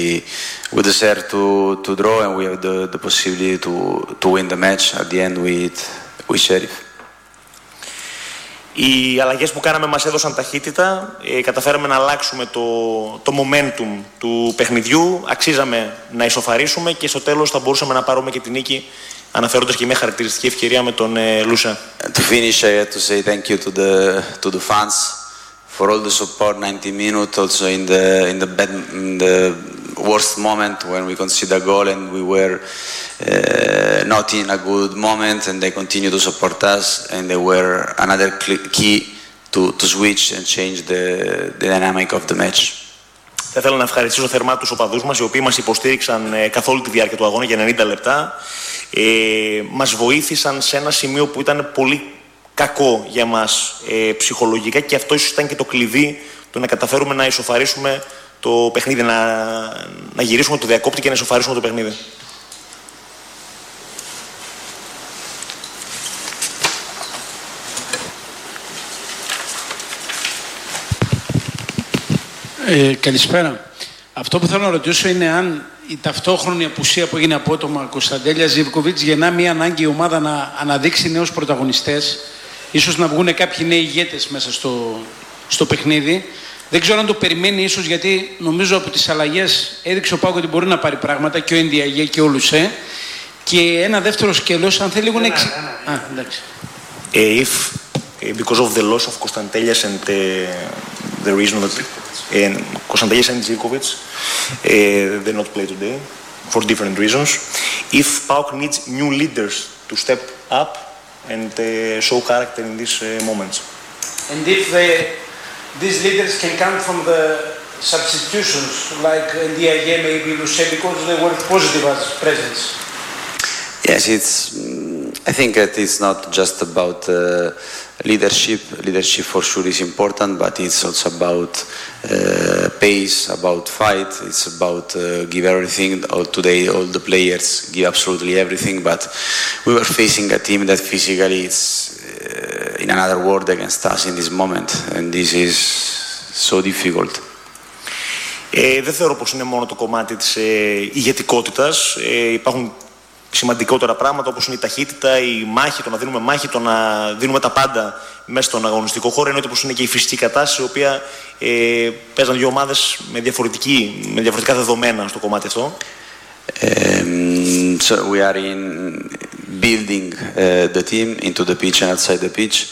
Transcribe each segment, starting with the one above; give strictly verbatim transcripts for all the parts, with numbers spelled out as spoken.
we deserve to, to draw and we have the, the possibility to, to win the match at the end with, with Sheriff. Οι αλλαγές που κάναμε μας έδωσαν ταχύτητα, ε, καταφέραμε να αλλάξουμε το, το momentum του παιχνιδιού, αξίζαμε να ισοφαρίσουμε και στο τέλος θα μπορούσαμε να πάρουμε και την νίκη, αναφέροντας και μια χαρακτηριστική ευκαιρία με τον ε, Λούσα. To finish, I have to say thank you to the, to the fans for all the support, ninety minutes, also in the, in the, bad, in the worst moment when we conceded a goal and we were uh, not in a good moment, and they continue to support us, and they were another key to, to switch and change the, the dynamic of the match. Θα ήθελα να ευχαριστήσω θερμά τους οπαδούς μας, οι οποίοι μας υποστήριξαν ε, καθ' όλη τη διάρκεια του αγώνα για ενενήντα λεπτά. Ε, μας βοήθησαν σε ένα σημείο που ήταν πολύ κακό για μας ε, ψυχολογικά, και αυτό ίσως ήταν και το κλειδί το να καταφέρουμε να ισοφαρίσουμε το παιχνίδι, να, να γυρίσουμε το διακόπτη και να ισοφαρίσουμε το παιχνίδι. Ε, καλησπέρα. Αυτό που θέλω να ρωτήσω είναι αν η ταυτόχρονη απουσία που έγινε απότομα Κωνσταντέλια Ζιβκοβίτς γεννά μια ανάγκη η ομάδα να αναδείξει νέους πρωταγωνιστές, ίσως να βγουν κάποιοι νέοι ηγέτες μέσα στο, στο παιχνίδι. Δεν ξέρω αν το περιμένει ίσως, γιατί νομίζω από τις αλλαγές έδειξε ο Πάκο ότι μπορεί να πάρει πράγματα, και ο Ενδιαγέ και ο Λουσέ. Και ένα δεύτερο σκέλος, αν θέλει λίγο να εξ... Α, εντάξει. If, because of the loss of Konstantelias and uh, the reason that uh, Konstantelias and Zivkovic uh, they not play today for different reasons, if Pauk needs new leaders to step up and uh, show character in these uh, moments. And if the, these leaders can come from the substitutions, like Ndiaye, maybe Lucé, because they were positive as presence. Yes, it's. I think that it's not just about uh, leadership. Leadership for sure is important, but it's also about uh, pace, about fight. It's about uh, give everything. All, today, all the players give absolutely everything. But we were facing a team that physically is uh, in another world against us in this moment, and this is so difficult. Ε, δεν θεωρώ πως είναι μόνο το κομμάτι της ε, ηγετικότητας. Ε, υπάρχουν σημαντικότερα πράγματα, όπως είναι η ταχύτητα, η μάχη, το να δίνουμε μάχη, το να δίνουμε τα πάντα μέσα στον αγωνιστικό χώρο, εννοείται πως είναι και η φυσική κατάσταση, η οποία ε, παίζαν δύο ομάδες με, διαφορετική, με διαφορετικά δεδομένα στο κομμάτι αυτό. Um, so we are in building uh, the team into the pitch and outside the pitch,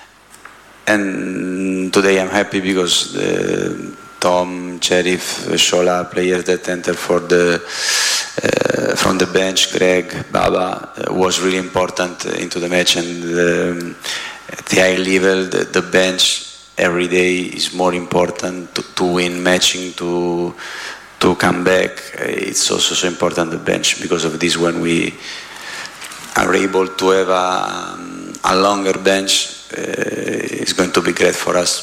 and today I'm happy because the Tom, Sheriff, Shola, players that enter for the uh, from the bench, Greg, Baba, uh, was really important into the match, and um, at the high level, the, the bench every day is more important to, to win matching, to to come back. It's also so important the bench, because of this when we are able to have a, a longer bench, uh, it's going to be great for us.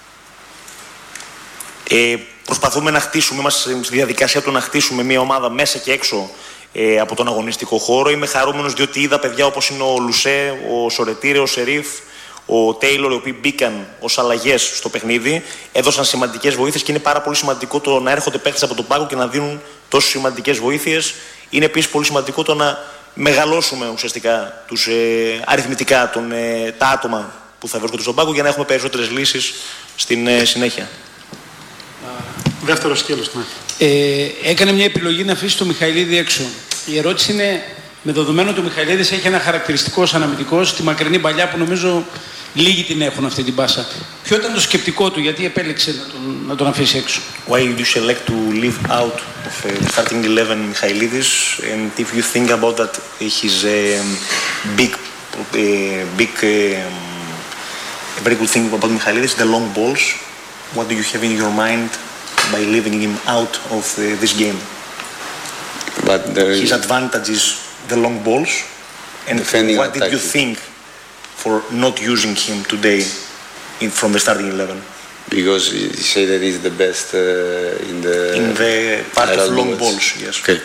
Ε, προσπαθούμε να χτίσουμε, είμαστε στη διαδικασία του να χτίσουμε μια ομάδα μέσα και έξω ε, από τον αγωνιστικό χώρο. Είμαι χαρούμενος διότι είδα παιδιά όπως είναι ο Λουσέ, ο Σορετήρε, ο Σερίφ, ο Τέιλορ, οι οποίοι μπήκαν ως αλλαγές στο παιχνίδι, έδωσαν σημαντικές βοήθειες, και είναι πάρα πολύ σημαντικό το να έρχονται παίκτες από τον πάγκο και να δίνουν τόσο σημαντικές βοήθειες. Είναι επίσης πολύ σημαντικό το να μεγαλώσουμε ουσιαστικά τους, ε, αριθμητικά τον, ε, τα άτομα που θα βρίσκονται στον πάγκο, για να έχουμε περισσότερες λύσεις στην ε, συνέχεια. Δεύτερο σκέλος, ναι. Ε, έκανε μια επιλογή να αφήσει τον Μιχαηλίδη έξω. Η ερώτηση είναι, με δεδομένο ότι ο Μιχαηλίδης έχει ένα χαρακτηριστικό αναμυντικό στη μακρινή παλιά που νομίζω λίγοι την έχουν αυτή την πάσα. Ποιο ήταν το σκεπτικό του, γιατί επέλεξε να τον, να τον αφήσει έξω? Why did you select to leave out of uh, the starting eleven Michailidis, and if you think about that his um, big, uh, big, um, a very good thing about Michailidis, the long balls. What do you have in your mind by leaving him out of uh, this game? But there is his advantage is the long balls, and defending what did you tactics. think for not using him today in, from the starting eleven? Because you say that he's the best uh, in the in the part of long balls. balls, yes. Okay.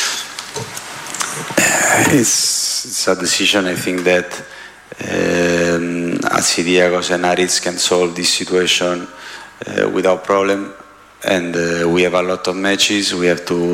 It's, it's a decision. I think that um, Asidiagos and Aritz can solve this situation uh, without problem. and uh, we have a lot of matches. We have to